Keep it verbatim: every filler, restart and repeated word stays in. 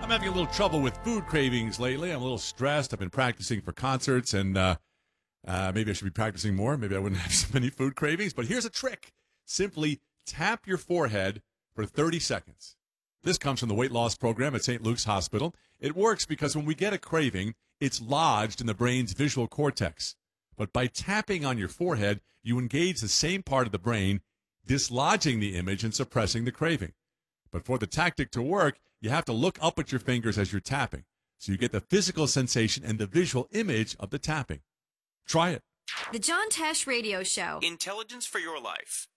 I'm having a little trouble with food cravings lately. I'm a little stressed. I've been practicing for concerts, and uh, uh, maybe I should be practicing more. Maybe I wouldn't have so many food cravings. But here's a trick. Simply tap your forehead for thirty seconds. This comes from the weight loss program at Saint Luke's Hospital. It works because when we get a craving, it's lodged in the brain's visual cortex. But by tapping on your forehead, you engage the same part of the brain, dislodging the image and suppressing the craving. But for the tactic to work, you have to look up at your fingers as you're tapping, so you get the physical sensation and the visual image of the tapping. Try it. The John Tesh Radio Show. Intelligence for your life.